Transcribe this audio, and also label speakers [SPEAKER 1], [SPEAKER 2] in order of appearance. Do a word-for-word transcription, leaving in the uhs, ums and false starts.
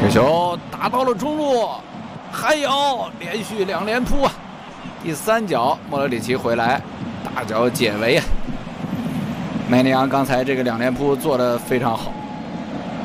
[SPEAKER 1] 这球打到了中路，还有连续两连扑啊！第三脚莫德里奇回来，大脚解围啊！梅尼昂刚才这个两连扑做得非常好。